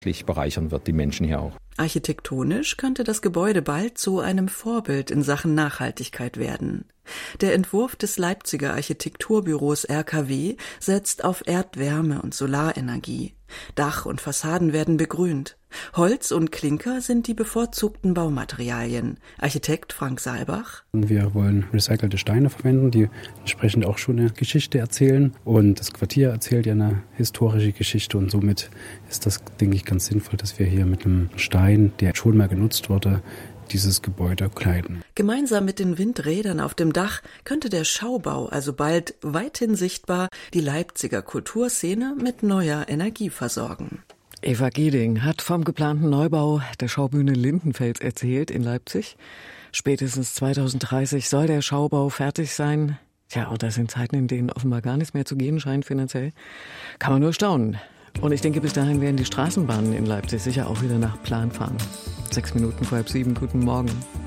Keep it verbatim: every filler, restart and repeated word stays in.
bereichern wird, die Menschen hier auch. Architektonisch könnte das Gebäude bald zu einem Vorbild in Sachen Nachhaltigkeit werden. Der Entwurf des Leipziger Architekturbüros R K W setzt auf Erdwärme und Solarenergie. Dach und Fassaden werden begrünt. Holz und Klinker sind die bevorzugten Baumaterialien. Architekt Frank Saalbach: Wir wollen recycelte Steine verwenden, die entsprechend auch schon eine Geschichte erzählen. Und das Quartier erzählt ja eine historische Geschichte. Und somit ist das, denke ich, ganz sinnvoll, dass wir hier mit einem Stein, der schon mal genutzt wurde, dieses Gebäude kleiden. Gemeinsam mit den Windrädern auf dem Dach könnte der Schaubau also bald weithin sichtbar die Leipziger Kulturszene mit neuer Energie versorgen. Eva Gieding hat vom geplanten Neubau der Schaubühne Lindenfels erzählt in Leipzig. Spätestens zweitausenddreißig soll der Schaubau fertig sein. Tja, und das sind Zeiten, in denen offenbar gar nichts mehr zu gehen scheint finanziell. Kann man nur staunen. Und ich denke, bis dahin werden die Straßenbahnen in Leipzig sicher auch wieder nach Plan fahren. Sechs Minuten vor halb sieben, guten Morgen.